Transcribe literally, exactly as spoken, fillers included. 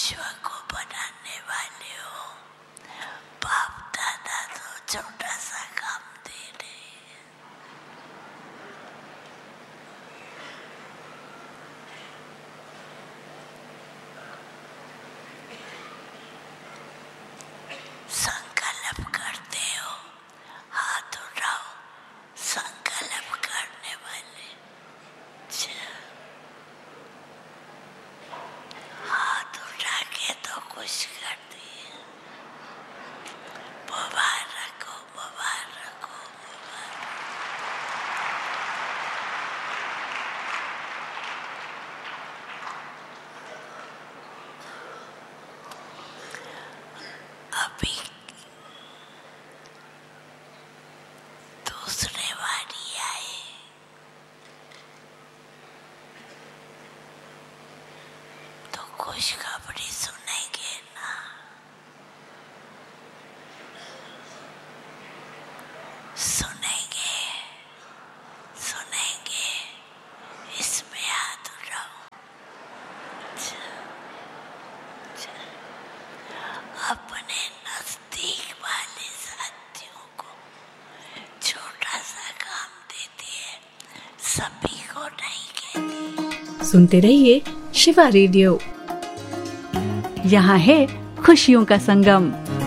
विश्व को बनाने वाले हो। बाप दादा तो छोटा सा काम दे रहे हैं। संकल्प करते हो, हाथ उठाओ। संकल्प करने वाले हाथ उठा के तो कुछ कर दिए। मुबारक हो, मुबारक हो, मुबारक। अभी दूसरे वारी आए, तो खुशखबरी सुनेंगे ना। सुनेंगे, सुनेंगे। इसमें हाथ उठाओ। अपने नजदीक वाले साथियों को छोटा सा काम देती है, सभी को नहीं कहती। सुनते रहिए शिवा रेडियो, यहाँ है खुशियों का संगम।